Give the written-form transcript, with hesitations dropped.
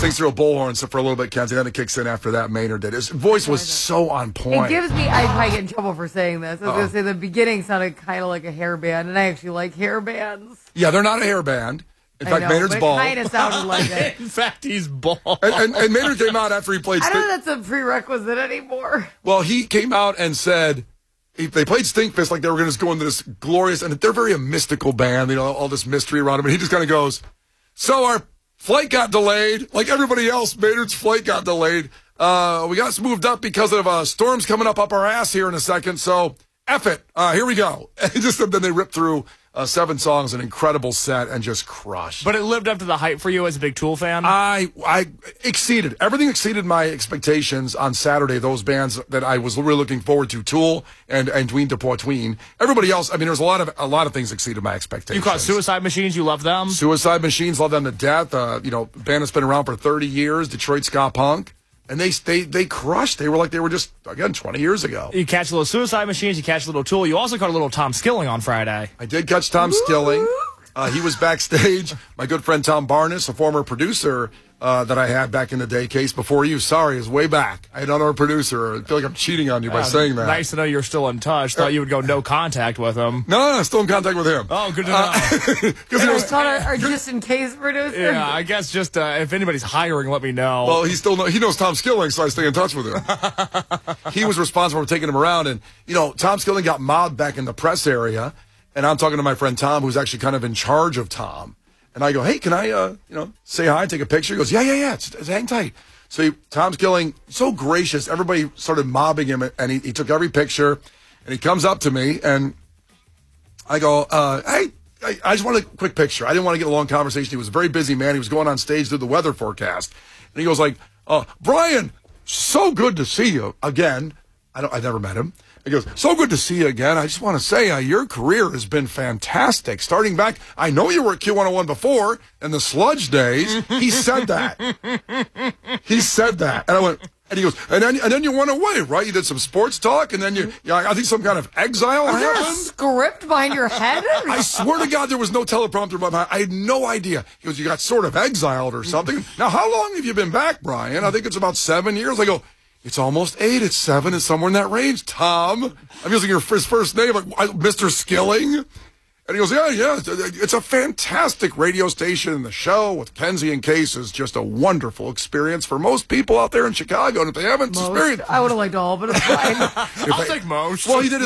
sings through a bullhorn for a little bit, Kenzie. Then it kicks in after that. Maynard did. His voice was so on point. It gives me, I probably get in trouble for saying this. I was going to say the beginning sounded kind of like a hair band, and I actually like hair bands. Yeah, they're not a hair band. In fact, Maynard's bald. It kind of sounded like it. In fact, he's bald. And Maynard came out after he played. I don't know if that's a prerequisite anymore. Well, he came out and said they played Stinkfist like they were going to go into this glorious, and they're very a mystical band. You know, all this mystery around him, and he just kind of goes, "So our flight got delayed, like everybody else. Maynard's flight got delayed. We got moved up because of storms coming up our ass here in a second. So F it. Here we go." And then they ripped through 7 songs, an incredible set, and just crushed. But it lived up to the hype for you as a big Tool fan? I exceeded. Everything exceeded my expectations on Saturday, those bands that I was really looking forward to, Tool and Tween to Poitween. Everybody else, I mean, there's a lot of things exceeded my expectations. You caught Suicide Machines, you love them? Suicide Machines, love them to death. Band that's been around for 30 years, Detroit Ska Punk. And they crushed. They were just, again, 20 years ago. You catch a little Suicide Machines, you catch a little Tool. You also caught a little Tom Skilling on Friday. I did catch Tom Skilling. He was backstage. My good friend Tom Barnes, a former producer that I had back in the day, Case Before You. Sorry, is way back. I had another producer. I feel like I'm cheating on you by saying that. Nice to know you're still in touch. Thought you would go no contact with him. No, still in contact with him. Oh, good to know. Because our just in case producer. Yeah, I guess just if anybody's hiring, let me know. Well, he knows Tom Skilling, so I stay in touch with him. He was responsible for taking him around, and Tom Skilling got mobbed back in the press area, and I'm talking to my friend Tom, who's actually kind of in charge of Tom. And I go, "Hey, can I, say hi, take a picture?" He goes, yeah, it's hang tight. So Tom Skilling, so gracious. Everybody started mobbing him, and he took every picture. And he comes up to me, and I go, "Hey, I just want a quick picture." I didn't want to get a long conversation. He was a very busy man. He was going on stage to do the weather forecast. And he goes like, "Brian, so good to see you again." I never met him. He goes, "So good to see you again. I just want to say your career has been fantastic. Starting back, I know you were at Q101 before in the sludge days." He said that. He said that. And I went, and he goes, and then you went away, right? You did some sports talk, and then I think some kind of exile happened. Is there a script behind your head? I swear to God, there was no teleprompter behind my head. I had no idea. He goes, "You got sort of exiled or something." Now, how long have you been back, Brian? I think it's about 7 years. I go, "It's almost 8. It's 7. It's somewhere in that range, Tom." I'm using his first name, like Mr. Skilling. And he goes, yeah. It's a fantastic radio station, and the show with Kenzie and Case is just a wonderful experience for most people out there in Chicago. And if they haven't experienced, I would have liked all, but it's fine. I'll take most. Well, he did